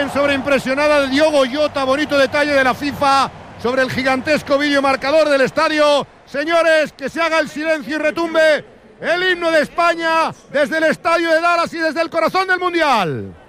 Imagen sobreimpresionada de Diogo Jota, bonito detalle de la FIFA sobre el gigantesco videomarcador del estadio. Señores, que se haga el silencio y retumbe el himno de España desde el estadio de Dallas y desde el corazón del Mundial.